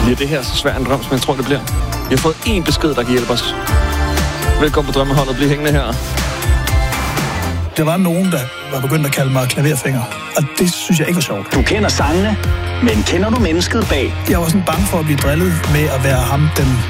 Bliver det her så svært en drøm, som jeg tror, det bliver? Vi har fået én besked, der kan hjælpe os. Velkommen på drømmeholdet. Bliv hængende her. Der var nogen, der var begyndt at kalde mig klaverfinger, og det synes jeg ikke var sjovt. Du kender sangene, men kender du mennesket bag? Jeg var sådan bange for at blive drillet med at være ham, den